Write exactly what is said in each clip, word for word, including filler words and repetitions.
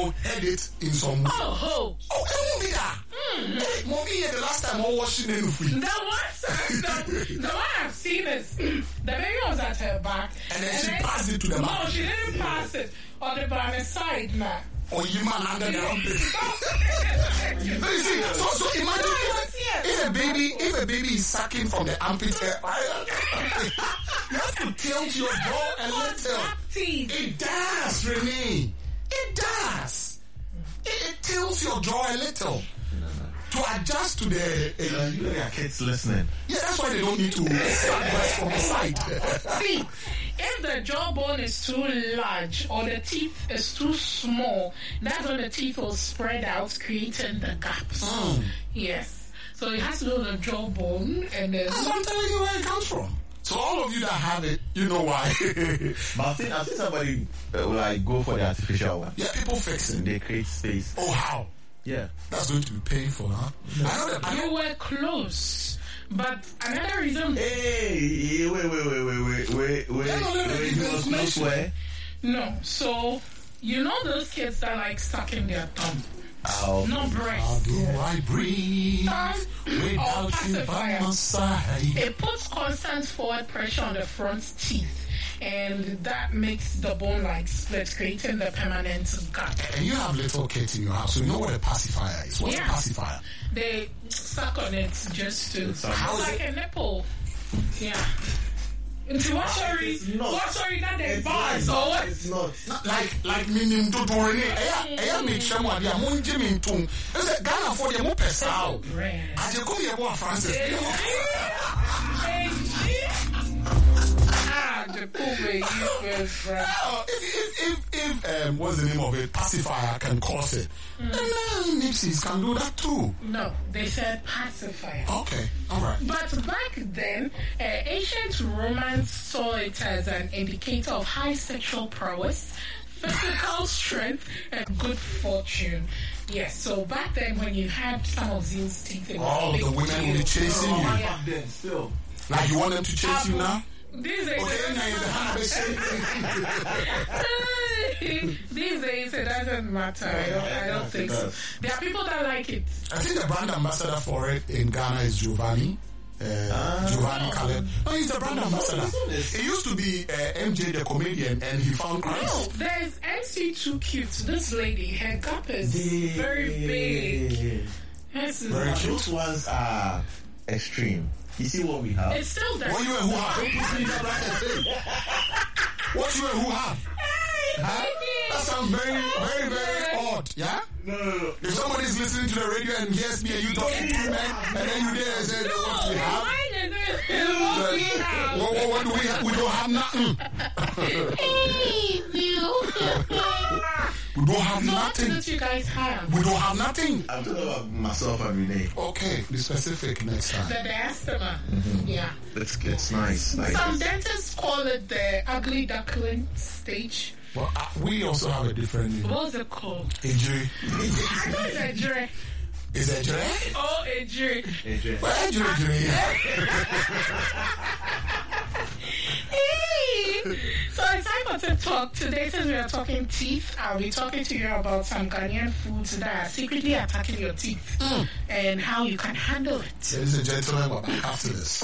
know, head it in some way. Oh, ho. Oh, it won't be that. Mm. Hey, mommy, the last time I was washing it free. The one, the, the one I've seen is the baby was at her back. And then and she then, passed it to the mouth. No, she didn't pass it on the by the side now. Or you man under the armpit. You see, so, so imagine if, if a baby, if a baby is sucking from the armpit, uh, you have to tilt your jaw a little. It does, Renee. It does. It, it tilts your jaw a little. To adjust to the... Uh, you know, your kids listening. Yeah, that's why they don't need to suck breast from the side. See, if the jawbone is too large or the teeth is too small, that's when the teeth will spread out, creating the gaps. Mm. Yes. So it has to do with the jawbone and then... That's what I'm telling you where it comes from. So all of you that have it, you know why. But I think, I think somebody uh, will like go for the artificial one. Yeah, people fix it. They create space. Oh, how? Yeah. That's going to be painful, huh? No. I know that. I You know. were close. But another reason... Hey, wait, wait, wait, wait, wait, wait, wait, Yeah, no, no, no, wait, give you was close where? No, so... You know those kids that like sucking their thumb? Ow. No How breast. do I breathe Thumb without or you by pacifier. my side? It puts constant forward pressure on the front teeth. And that makes the bone like split, creating the permanent gap. And you have little kids in your house, so you know what a pacifier is. What's Yeah. a pacifier? They suck on it just to... It's How is like it? a nipple. Yeah. Into what sorry? It's not. What sorry that they It's buy? not. So what? It's not. Not like like meaning to do it. Eya eya make sure mo dia mo nje me ntum. Ese Ghana for the mo pesa o. Aje come here boy Francis. Ah, the poor baby first, right? Oh, if if if, if um, what's the name of it? Pacifier can cause it. Mm. Then uh, Nipsies can do that too. No, they said pacifier. Okay, all right. But back then, uh, ancient Romans saw it as an indicator of high sexual prowess, physical strength, and good fortune. Yes, so back then when you had some of these teeth, they Oh, would the make women will be you- chasing Oh, you. yeah. Back then, still. Like you want them to chase you now? These days, Okay, it now it's a hand doesn't- these days it doesn't matter. I don't, I don't think so. There are people that like it. I think the brand ambassador for it in Ghana is Giovanni. Uh, Ah. Giovanni Caleb. No, he's the brand ambassador. It used to be uh, M J the comedian, and he found No, Christ. there's M C Too Cute. This lady, her gap is very big. Yes, it's Very not- cute. Those ones are extreme. You see what we have? It's still there. What you and who have? Don't put me in that bracket thing. What you and who have? Huh? That sounds very, very, very odd. Yeah? No, no, no. If somebody is listening to the radio and hears me and you talking to men, and then you there and say, No, what we have? why is it? What we have? What, what, what do we have? We don't have nothing. Hey, you. We don't have So what nothing. did you guys have? We don't have nothing. I'm talking about myself and Renee. Okay, be specific next The time. diastema. Yeah. It's, it's nice. Like, Some dentists call it the ugly duckling stage. Well, uh, we also have a different name. What's it called? Injury. I know it's a dre. Is it Dre? Oh, a dre. A J. Well, injury, injury. So it's time for Tip Talk. Today, since we are talking teeth, I'll be talking to you about some Ghanaian foods that are secretly attacking your teeth Mm. and how you can handle it. Ladies and gentlemen, we're back after this.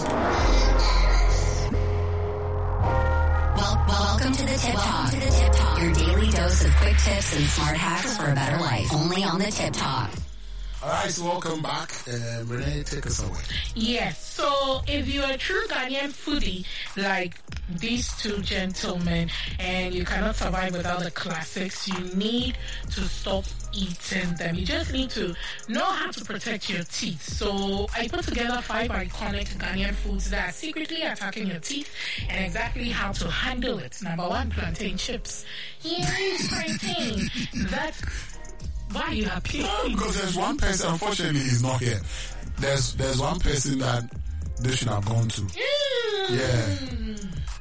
Well, welcome to the Tip Talk. To the Tip Talk. Your daily dose of quick tips and smart hacks for a better life. Only on the Tip Talk. All right, so welcome back. Um, Renee, take us away. Yes, so if you're a true Ghanaian foodie like these two gentlemen and you cannot survive without the classics, you need to stop eating them. You just need to know how to protect your teeth. So I put together five iconic Ghanaian foods that are secretly attacking your teeth and exactly how to handle it. Number one, plantain chips. Yes, plantain. That... Why are you happy? No, because there's one person, unfortunately, he's not here. There's there's one person that they should have gone to. Mm. Yeah.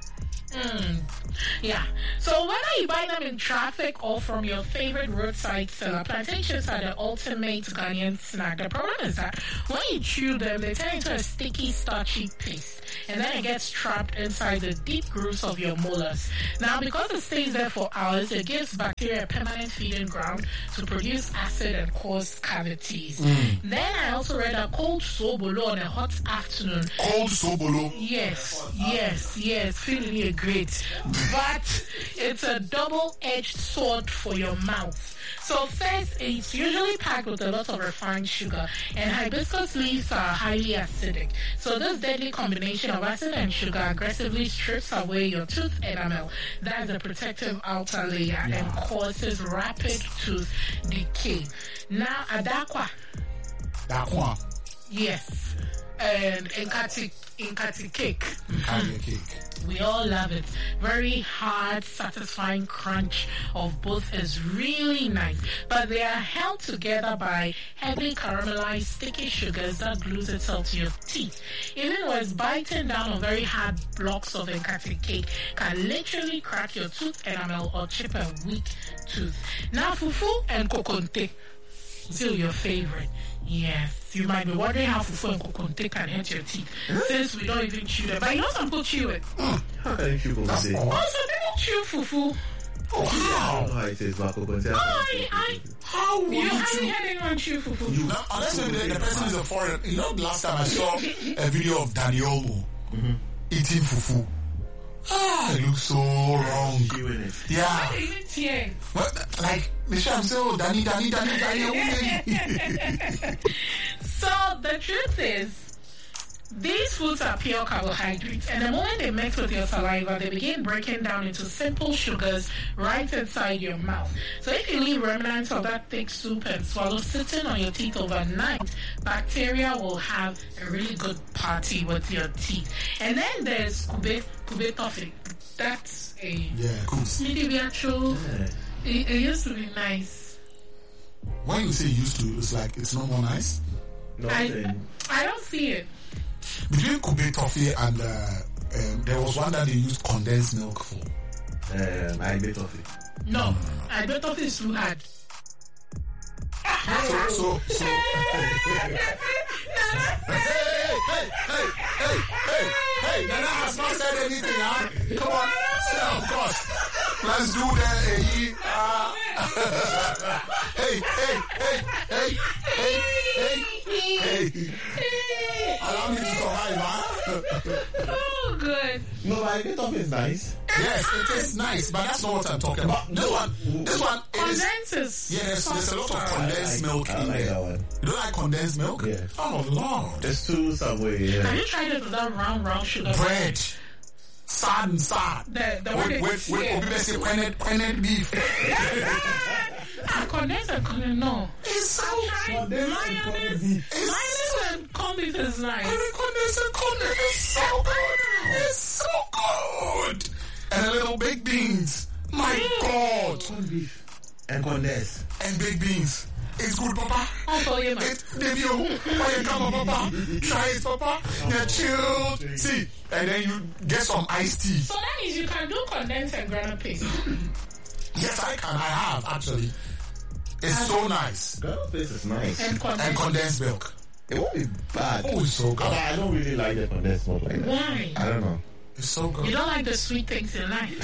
Mm. Yeah. So whether you buy them in traffic or from your favorite roadside seller, plantain chips are the ultimate Ghanaian snack. The problem is that when you chew them, they turn into a sticky, starchy paste, and then it gets trapped inside the deep grooves of your molars. Now, because it stays there for hours, it gives bacteria a permanent feeding ground to produce acid and cause cavities. Mm. Then I also read a cold sobolo on a hot afternoon. Cold sobolo? Yes, yes, yes. Feeling you great. But it's a double-edged sword for your mouth. So first, it's usually packed with a lot of refined sugar, and hibiscus leaves are highly acidic. So this deadly combination of acid and sugar aggressively strips away your tooth enamel, that's the protective outer layer, yeah. and causes rapid tooth decay. Now, adakwa. Dakwa? Yes. And Nkati, Nkati cake. Nkati cake. We all love it. Very hard, satisfying crunch of both is really nice. But they are held together by heavily caramelized sticky sugars that glues itself to your teeth. Even worse, biting down on very hard blocks of Nkati cake can literally crack your tooth enamel or chip a weak tooth. Now, fufu and kokonte. Still your favorite. Yes. You might be wondering how fufu and kokonte can hurt your teeth. Since we don't even chew them. But you know some people chew it. How can you chew kokonte? Oh, some people chew fufu. Oh, how? I don't know how it is about kokonte. Oh, I, I, how will you you haven't chew? had anyone chew fufu. You, unless maybe the, the person is a foreigner. You know, last time I saw a video of Danny Olmo mm-hmm. eating fufu. Ah, it looks so wrong. Yeah. Yeah. What, like, Michelle, I'm saying, oh, Danny, Danny, Danny, Danny. So the truth is, these foods are pure carbohydrates, and the moment they mix with your saliva, they begin breaking down into simple sugars right inside your mouth. So if you leave remnants of that thick soup and swallow sitting on your teeth overnight, bacteria will have a really good party with your teeth. And then there's kube, kube toffee. That's a... Yeah, cool. Yeah. It, it used to be nice. When you say used to, it's like it's no more nice? I, I don't see it. Between Kube toffee and uh, um, there was one that they used condensed milk for. Um, I bet toffee. No, I bet toffee is too hard. So, so, so. hey, hey, hey, hey, hey, hey, hey, Nana has not said anything, huh? Come on, say of course. Let's do that, hey, uh, hey, hey, hey, hey, hey, hey. Allow me to survive, huh? Oh, good. No, but I bet toffee is nice. Yes, it is nice, but that's not what I'm talking about. This one, this one is... Condenses. Yeah, there's, there's a lot of condensed like, milk I in like there. That one. You don't like condensed milk? Yeah. Oh, Lord. There's two somewhere, yeah. Have you tried it with that round, round sugar? Bread. Sad and sad. The, the one Wait, wait, wait. Obi say quened, quened beef. Ah, condensed and condensed, no. It's so Mayonnaise. Mayonnaise and corned beef is nice. I mean, condensed and corned beef is so good. It's so good. And a little baked beans. My mm. God. Corned beef and condensed. And baked beans. It's good, Papa. Oh, yeah, man. It, Debbie, why you come, Papa? Try it, Papa. You're chilled. See, and then you get some iced tea. So that means you can do condensed and granite paste. Yes, I can. I have, actually. It's so nice. Granite paste is nice. And condensed. And condensed milk. It won't be bad. Oh, it's so good. But I don't really like the condensed milk like that. Why? I don't know. It's so good. You don't like the sweet things in life.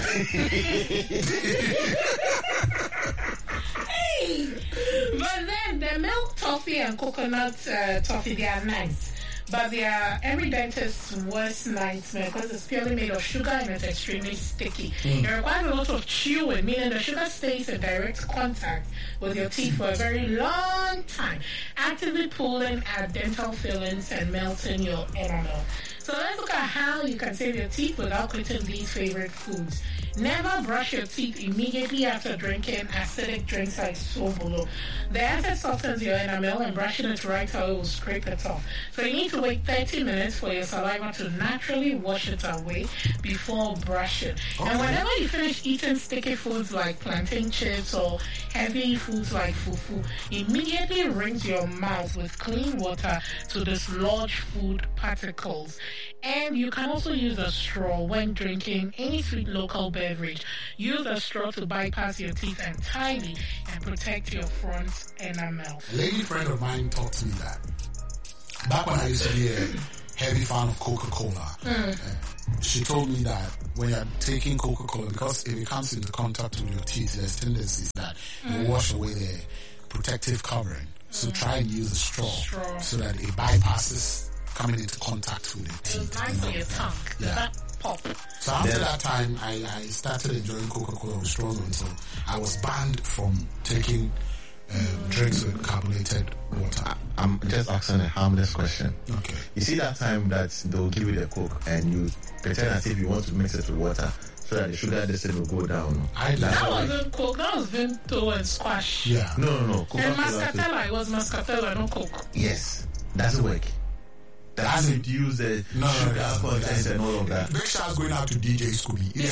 Hey! But then the milk toffee and coconut uh, toffee, they are nice. But they are every dentist's worst nightmare because it's purely made of sugar and it's extremely sticky. Mm. It requires a lot of chewing, meaning the sugar stays in direct contact with your teeth for a very long time, actively pulling at dental fillings and melting your enamel. So let's look at how you can save your teeth without quitting these favorite foods. Never brush your teeth immediately after drinking acidic drinks like Sobolo. The acid softens your enamel and brushing it right away will scrape it off. So you need to wait thirty minutes for your saliva to naturally wash it away before brushing. Okay. And whenever you finish eating sticky foods like plantain chips or heavy foods like fufu, immediately rinse your mouth with clean water to dislodge food particles. And you can also use a straw when drinking any sweet local beverage. Use a straw to bypass your teeth entirely and protect your front enamel. A lady friend of mine taught me that. Back when I used to be a heavy fan of Coca-Cola, mm. uh, she told me that when you're taking Coca-Cola, because if it comes into contact with your teeth, there's tendencies that mm. you wash away the protective covering. So mm. try and use a straw, straw so that it bypasses coming into contact with your teeth. It's nice for your tongue. Does yeah. that pop? So after yeah. that time, I, I started enjoying Coca-Cola with straws on, so I was banned from taking um, drinks with carbonated water. I'm just asking a harmless question. Okay. You see that time that they'll give you the Coke and you pretend as if you want to mix it with water so that the sugar distance will go down. I did. That wasn't Coke, that was Vimto and Squash. Yeah. No, no, no. Coca-Cola and Mascatella, it was Mascatella, no Coke. Yes. Doesn't work. That reduce the no, sugar no, content and all of that. Big shout's going out to D J Scooby. Yeah.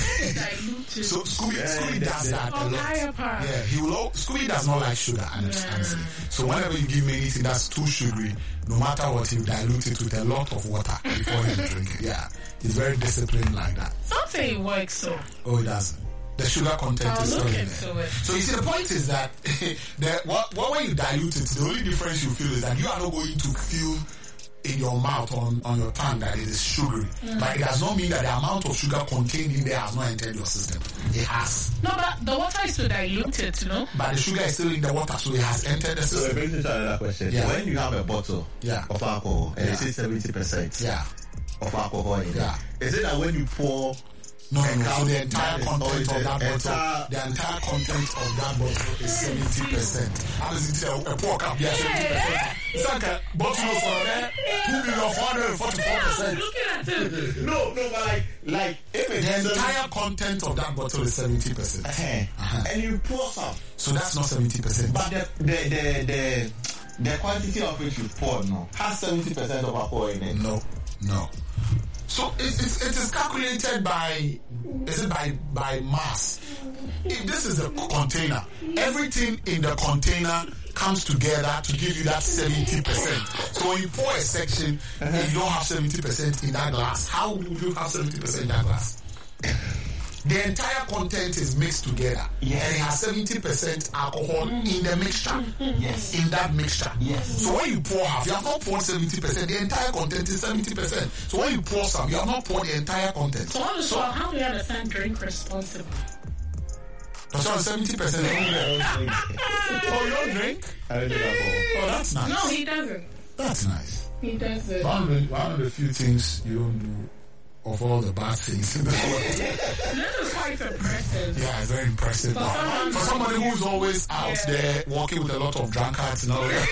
So Scooby, yeah, Scooby that, does that, that a lot. Yeah, he will. Scooby does not like sugar, and it's yeah. So whenever you give me anything that's too sugary, no matter what, he dilute it with a lot of water before he drink it. Yeah, he's very disciplined like that. Don't say it works so. Oh, it doesn't. The sugar content I'll is still look in into there. It. So you see, the point is that the, what, what when you dilute it, the only difference you feel is that you are not going to feel in your mouth, on, on your tongue, that it is sugary. Mm. But it does not mean that the amount of sugar contained in there has not entered your system. It has. No, but the water is so diluted, you know? But the sugar is still in the water, so it has entered the system. So it brings me to another question. Yeah. When you have a bottle yeah. of alcohol and yeah. it says seventy percent yeah. of alcohol in yeah. it, is it that when you pour No, no, no. So the entire that content is, of that entire, bottle, the entire content of that bottle is seventy percent. How does it tell a pork up? Yeah, seventy percent. It's like a bottle of uh, two million four hundred and forty-four percent. Looking at it. No, no, but like, like if the entire content of that bottle is seventy percent, uh-huh. Uh-huh. and you pour some, so that's not seventy percent. But the the the the, the quantity of which you pour now has seventy percent of alcohol in it. No, no. So it, it, it is calculated by, is it by, by mass? If this is the container, everything in the container comes together to give you that seventy percent. So when you pour a section uh-huh. and you don't have seventy percent in that glass, how would you have seventy percent in that glass? The entire content is mixed together. Yes. And it has seventy percent alcohol in the mixture. Yes. In that mixture. Yes. So when you pour half, you have not poured seventy percent. The entire content is seventy percent. So when you pour some, you have not poured the entire content. So, so, so how do you understand drink responsibly? So seventy percent. Oh, you don't drink? I don't drink alcohol. Oh, that's nice. No, he doesn't. That's nice. He doesn't. One of the, one of the few things you don't do of all the bad things in the world. This is quite impressive. Yeah, it's very impressive. For, someone, for somebody who's always out yeah. there walking with a lot of drunkards and all that.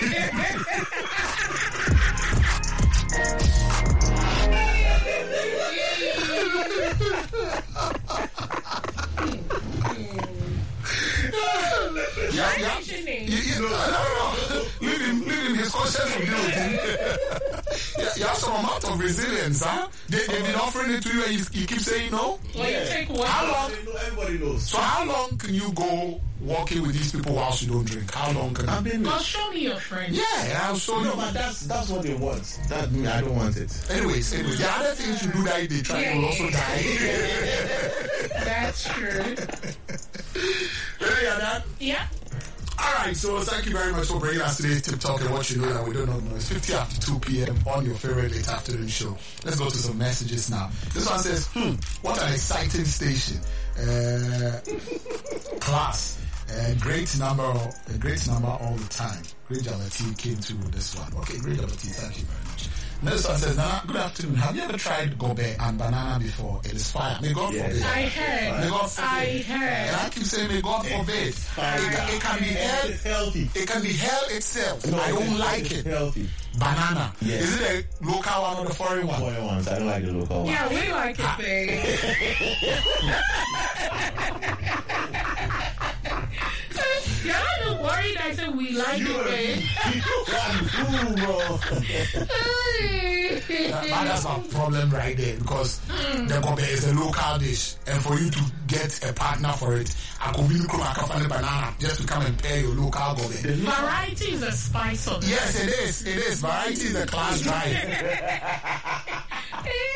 yeah, yeah. You, you, no, no, no. Leave him, leave him. His conscience will deal with him. Yeah, you have some amount of resilience, huh? They, they've been offering it to you and you, you keep saying no? Well, you take one. How long? Everybody knows. So how long can you go walking with these people whilst you don't drink? How long can I've been Well, show me your friend. Yeah, I'll show no, you. but that's that's what they want. That me, I don't want it. Anyways, anyways, the other things you do that they try yeah, to yeah, also yeah. die. That's true. Yeah, that. Yeah. All right, so thank you very much for bringing us today's Tip Talk and what you know that we don't know. It's fifty after two p.m. on your favorite late afternoon show. Let's go to some messages now. This one says, hmm, what an exciting station. Uh, class. Uh, great number, a great number all the time. Great Jalati came through with this one. Okay, great Jalati, thank you very much. Next one says, Nana, good afternoon. Have you ever tried gobe and banana before? It is fire. May God yes. forbid. I heard. May God forbid. I heard. And I keep saying, may God forbid. It, it can be hell. It's healthy. It can be hell itself. No, I don't like it. Healthy. Banana. Yes. Is it a local one or the foreign one? Foreign ones. I don't like the local one. Yeah, we like it, babe. You're not worried I said we like you it, babe. You bro. that, that's my problem right there because mm. the gobe is a local dish and for you to get a partner for it, I could be looking at a banana just to come and pair your local gobe. Variety is a spice of it. Yes, it is. It is. Variety is a class drive.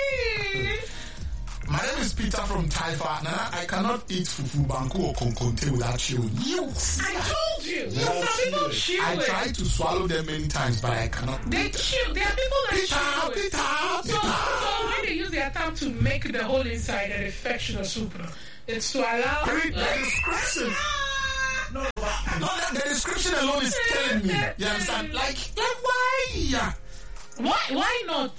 My name is Peter from Taifa. Nana, I cannot eat fufu, banku, or konkonte without chewing. You. I told you. Some people chew I it. tried to swallow them many times, but I cannot. They chew. There are people that Peter, chew it. Peter, So, Peter. so when they use their tongue to make the hole inside and it fetch the soup, it's to allow. Read the description. No, that, the description alone is killing me. You understand? Like, like why? Why? Why not?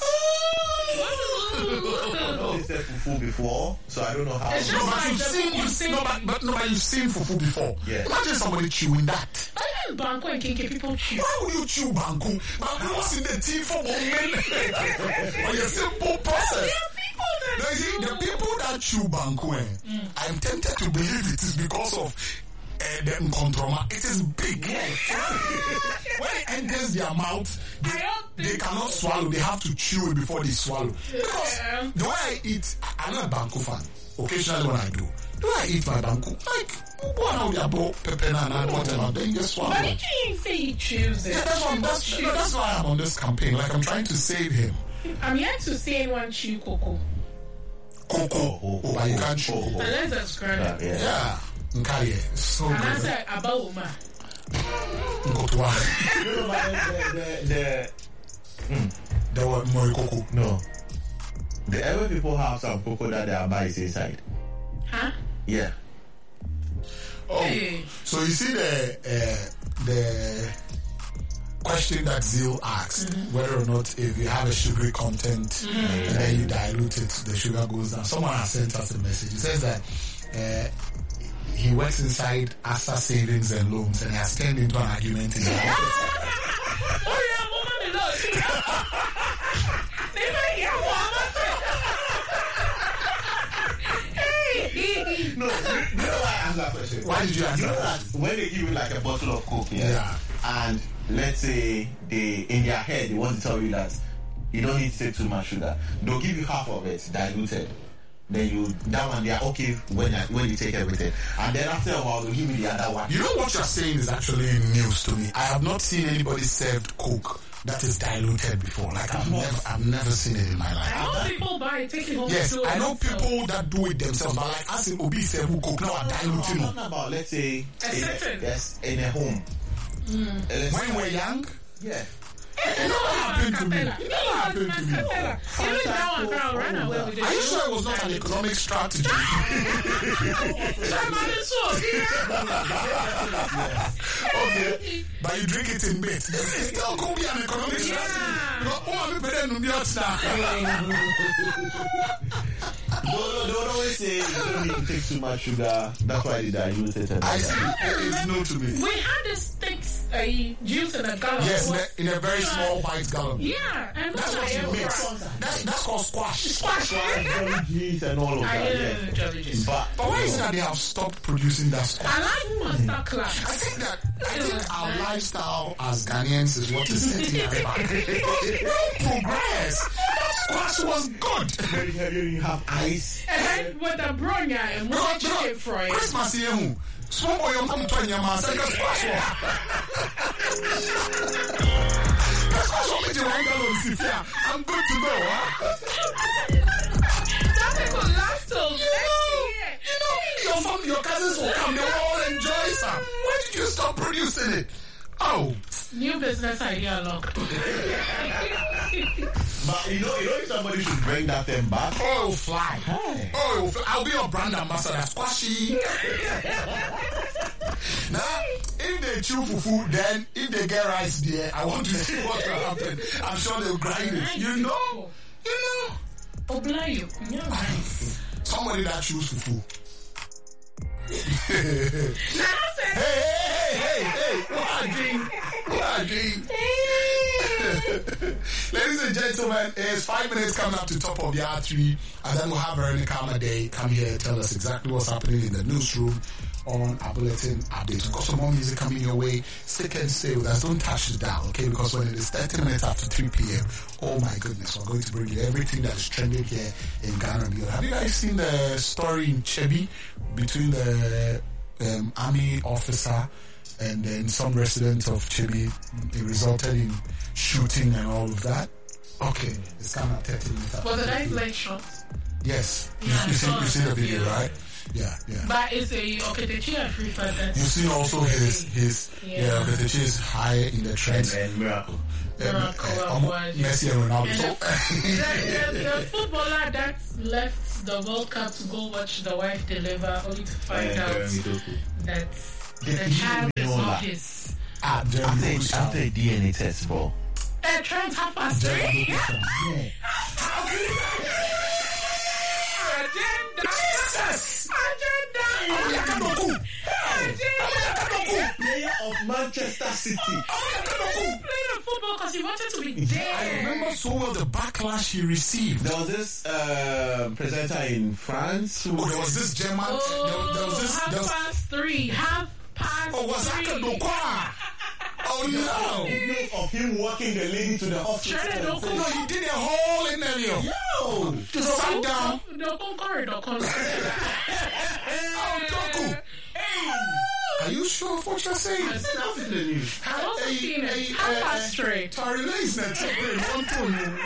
I've tasted fufu before, so I don't know how. It's No, just but like you've the seen, people you've, say- no, but, but, no, but you've seen fufu before. Yeah. Imagine somebody chewing that. I think Banco and Kinky people chew. Why would you chew banku? Banku was in the teeth for women. Or a simple process. People Now, you see, the people that chew banku, eh, Mm. I'm tempted to believe it is because of uh, the nkontroma. It is big. When it enters their mouth, I they, don't think they cannot swallow. They have to chew it before they swallow. Because Yeah. the way I eat, I'm not a banku fan. Occasionally when I do, the way I eat my banku, like, one of their bro, pepper, and whatever, then you just swallow But it. did you say he chews it? Yeah, that's, what, People that's, chew. that's why I'm on this campaign. Like, I'm trying to save him. I'm yet to see anyone chew cocoa. Cocoa. Oh, Oh, but you can't chew cocoa. Unless it's granite. Yeah. Yeah. Nkaye. So And I good. said, about Uma. Nkotwa. You know, but the, the, the, There were more cocoa. no. The every people have some cocoa that they are buys inside. Huh? Yeah. Oh, Hey. so you see the uh, the question that Zeal asked, whether or not if you have a sugary content and then you dilute it, the sugar goes down. Someone has sent us a message. It says that uh, he works inside Asa Savings and Loans and he has turned into an argument in the office. Oh, yeah, woman, look. They make it Hey. No, you know why I asked that question? Why did you You answer know that? that when they give you like a bottle of Coke, yeah, Yeah. and let's say they in their head they want to tell you that you don't need to take too much sugar, they'll give you half of it diluted. Then you that one they are okay when when you take everything, and then after a while they'll give you the other one. You know what you're saying is actually news to me. I have not seen anybody served Coke that is diluted before. Like I've never, I've never seen it in my life. I know people buy it, take it home. Yes, to I know themselves. people that do it themselves, but like as in Obi serve Coke now are I'm diluting it. talking about let's say A in certain- a, yes in a home. Uh, let's- When we're young, yeah. it never happened to me. It never happened to me. Even now and now, run away with it. Are you sure it was not an economic strategy? Okay, but you drink it in bits. It still could be an economic strategy. Because, oh, I'm better than the They would they would always say you don't need to take too much sugar. That's why they dilute it. And I all see. that. It's new to me. We had this thick uh, juice in a gallon. Yes, in a, in a very small white gallon. Yeah, and That's what you mix. That's, that's called squash. Squash. Jelly juice and all of I that. didn't Yeah. jelly juice. But But why is it that they have stopped producing that squash? I like master class. I think that I think our lifestyle as Ghanaians is what is setting us back. No progress. That squash was good. Have you, you have ice. And with the bronya and more chicken fry. Christmas here, who? Small boy, I'm coming to your man. Say, squash one. Squash one, me to one gallon, Sifia. I'm good to go, huh? That could last till next year. You know, your family, your cousins will come. They will all enjoy some. Why did you stop producing it? Oh, New business idea, look. But you know, you know, if somebody should bring that thing back. oh, it will fly. Hey. Oh, it will fly. I'll be your brand ambassador. Squashy. Now, if they chew fufu, then if they get rice there, I want to see what will happen. I'm sure they'll grind it. You know? You know? Oblayo. Yeah. Somebody that chews fufu. Now I said, Hey, hey, hey, hey, hey. What a dream. What a dream. Ladies and gentlemen, it's five minutes coming up to top of the R three, and then we'll have Veronica Amadei come here and tell us exactly what's happening in the newsroom on our bulletin update. We've got some more music coming your way. Stick and stay with us. Don't touch the dial, okay? Because when it is thirty minutes after three p.m., oh my goodness, we're going to bring you everything that is trending here in Ghana and beyond. Have you guys seen the story in Chebi between the um, army officer and then some residents of Chebi? It resulted in shooting and all of that. Okay, it's coming at thirty meters. Was the guy playing shots? Yes. Yeah, you, you, see, I saw you see the video, video. right? Yeah, yeah. But it's a Oketechi and Free Fire. You see also his, his Yeah. yeah, Oketechi is high in the And, trends. and Miracle. Um, Miracle, uh, um, Abuaji. Messi and Ronaldo. And So, the, the, the footballer that left the World Cup to go watch the wife deliver, only to find And out Jeremy Doku. that They the didn't child is know not that. his. ah, Jeremy After, Doku child. after a D N A test, bro. Uh, Trent half past Jeremy three. Doku child. Yeah. Agenda. Jesus! Agenda. Agenda. Player of Manchester City. Playing football because he wanted to be I there. remember so well the backlash he received. There was this uh, presenter in France who Oh, there was this German. Oh, there, there was this. half There was, past three. Half past oh, was three. Akadokwa? Oh no! video of him walking the lady to the hospital. Shredded and Doku. saying, No, he did a whole interview. Yo! Just sat down. The phone corridor. Oh, Doku. Are you sure of what you're saying? It's not in the news. I've also seen it. Half past three. Tory Lanez na take one tone.